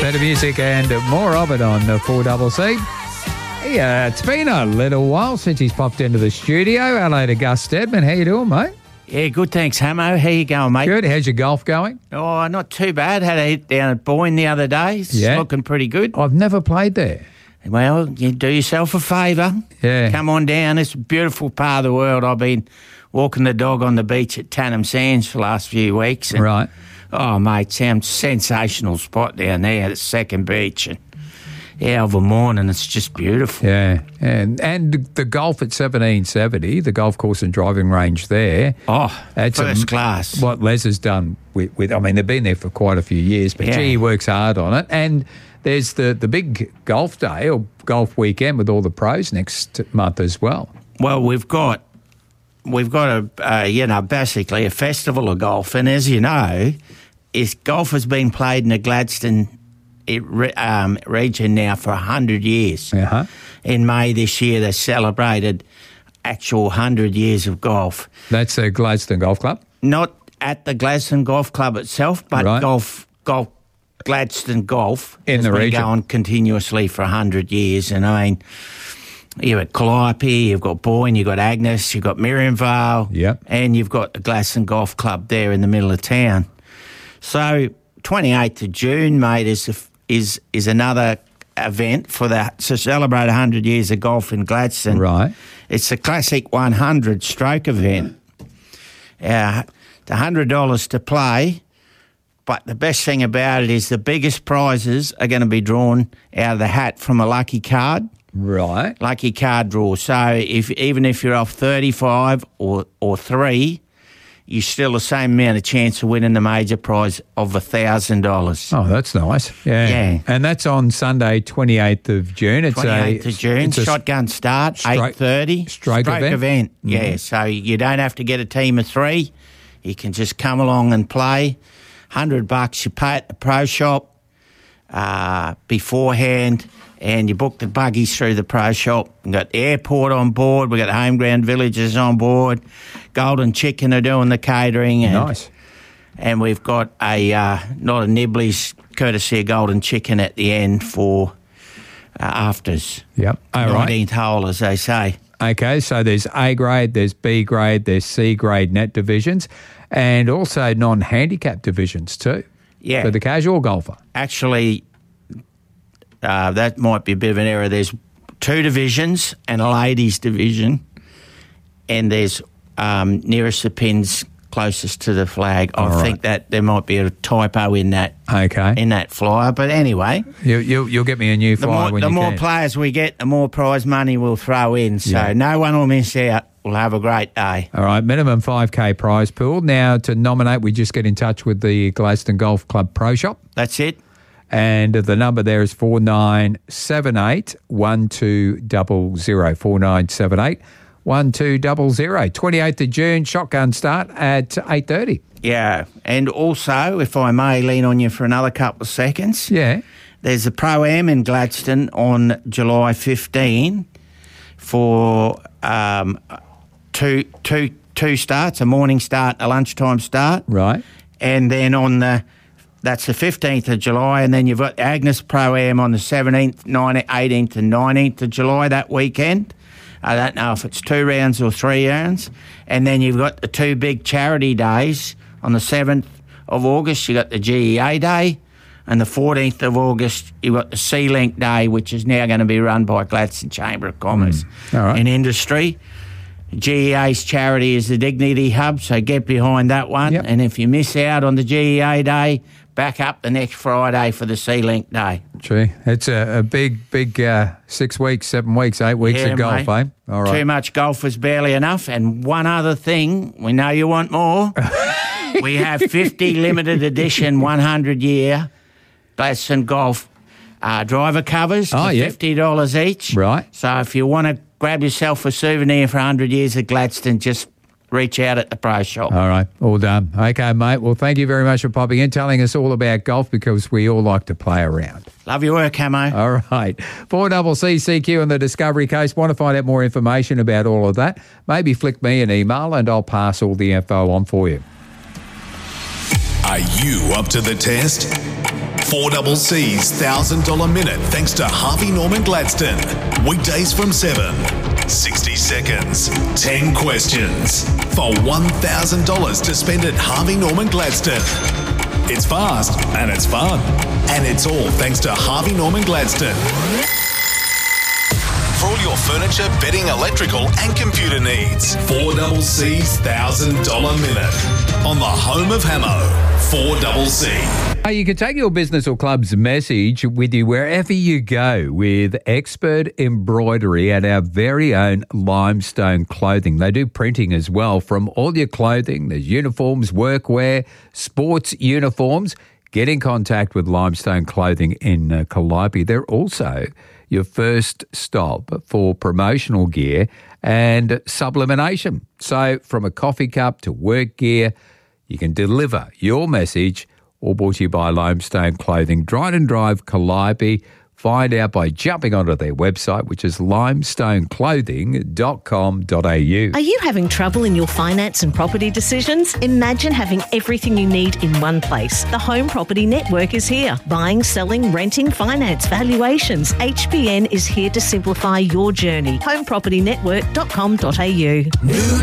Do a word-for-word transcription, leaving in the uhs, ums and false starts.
Better music and more of it on the four C C. Yeah, it's been a little while since he's popped into the studio. Hello to Gus Stedman. How you doing, mate? Yeah, good, thanks, Hamo. How you going, mate? Good. How's your golf going? Oh, not too bad. Had a hit down at Boyne the other day. It's Yeah. looking pretty good. I've never played there. Well, you do yourself a favour. Yeah. Come on down. It's a beautiful part of the world. I've been walking the dog on the beach at Tannum Sands for the last few weeks. And, Right. oh, mate, sounds sensational spot down there at the second beach. And, yeah, of a morning, it's just beautiful. Yeah. And and the golf at seventeen seventy, the golf course and driving range there. Oh, That's first a- class. What Les has done with, with, I mean, they've been there for quite a few years, but Yeah. gee, he works hard on it. And there's the, the big golf day or golf weekend with all the pros next month as well. Well, we've got we've got a uh, you know basically a festival of golf, and as you know, is golf has been played in the Gladstone it, re- um, region now for a hundred years. Uh-huh. In May this year, they celebrated actual hundred years of golf. That's the Gladstone Golf Club? Not at the Gladstone Golf Club itself, but Right. golf golf Gladstone Golf In has the been region. going continuously for a hundred years, and I mean. You've got Calliope, you've got Boyne, you've got Agnes, you've got Miriamvale, Yep. and you've got the Gladstone Golf Club there in the middle of town. So twenty-eighth of June, mate, is a, is is another event for that to celebrate one hundred years of golf in Gladstone. Right. It's the Classic one hundred stroke event. Uh, it's one hundred dollars to play, but the best thing about it is the biggest prizes are going to be drawn out of the hat from a lucky card. Right. Lucky card draw. So if even if you're off thirty-five or or three, you still the same amount of chance of winning the major prize of a thousand dollars. Oh, that's nice. Yeah. Yeah. And that's on Sunday, twenty-eighth of June. It's Twenty-eighth a, of June, it's a shotgun start, stroke- eight thirty. stroke event? Mm-hmm. Yeah. So you don't have to get a team of three. You can just come along and play. Hundred bucks you pay at the pro shop uh, beforehand. And you book the buggies through the pro shop. We've got the airport on board. We've got the home ground villages on board. Golden Chicken are doing the catering. And, Nice. And we've got a, uh, not a Nibblies, courtesy of Golden Chicken at the end for uh, afters. Yep. All right. nineteenth hole, as they say. Okay, so there's A grade, there's B grade, there's C grade net divisions, and also non-handicap divisions too. Yeah. For the casual golfer. Actually, uh, that might be a bit of an error. There's two divisions and a ladies division, and there's um, nearest the pins closest to the flag. I All right. think that there might be a typo in that Okay. in that flyer, but anyway, You, you, you'll get me a new the flyer more when the you more can. players we get, the more prize money we'll throw in. So Yeah. no one will miss out. We'll have a great day. All right, minimum five K prize pool. Now, to nominate, we just get in touch with the Gladstone Golf Club Pro Shop. That's it. And the number there is four nine seven eight, one two zero zero, four nine seven eight, one two zero zero. twenty-eighth of June, shotgun start at eight thirty. Yeah, and also, if I may lean on you for another couple of seconds, Yeah. there's a Pro-Am in Gladstone on July fifteenth for um, two, two, two starts, a morning start, a lunchtime start. Right. And then on the, that's the fifteenth of July, and then you've got Agnes Pro-Am on the seventeenth, nineteenth, eighteenth and nineteenth of July that weekend. I don't know if it's two rounds or three rounds. And then you've got the two big charity days. On the seventh of August, you've got the G E A Day. And the fourteenth of August, you've got the C-Link Day, which is now going to be run by Gladstone Chamber of Commerce Mm. All right. and Industry. G E A's charity is the Dignity Hub, so get behind that one. Yep. And if you miss out on the G E A Day, back up the next Friday for the C-Link Day. Gee, it's a, a big, big uh, six weeks, seven weeks, eight weeks Yeah, of golf, mate. eh? All right. Too much golf is barely enough. And one other thing, we know you want more. We have fifty limited edition one hundred year Gladstone Golf uh, driver covers Oh, for yeah. fifty dollars each. Right. So if you want to grab yourself a souvenir for one hundred years of Gladstone, just reach out at the pro shop. All right, all done. Okay, mate. Well, thank you very much for popping in, telling us all about golf because we all like to play around. Love your work, Hamo. All right. four C C C Q on the Discovery Coast. Want to find out more information about all of that? Maybe flick me an email and I'll pass all the info on for you. Are you up to the test? four C's one thousand dollars minute thanks to Harvey Norman Gladstone. Weekdays from seven. sixty seconds, ten questions for one thousand dollars to spend at Harvey Norman Gladstone. It's fast and it's fun. And it's all thanks to Harvey Norman Gladstone. For all your furniture, bedding, electrical and computer needs. four C's one thousand dollars minute on the home of Hamo. four C. Hey, you can take your business or club's message with you wherever you go with expert embroidery at our very own Limestone Clothing. They do printing as well from all your clothing. There's uniforms, workwear, sports uniforms. Get in contact with Limestone Clothing in uh, Calliope. They're also your first stop for promotional gear and sublimation. So from a coffee cup to work gear, you can deliver your message, all brought to you by Limestone Clothing. Dryden Drive, Calliope. Find out by jumping onto their website, which is limestone clothing dot com dot a u. Are you having trouble in your finance and property decisions? Imagine having everything you need in one place. The Home Property Network is here. Buying, selling, renting, finance, valuations. H B N is here to simplify your journey. home property network dot com dot a u. New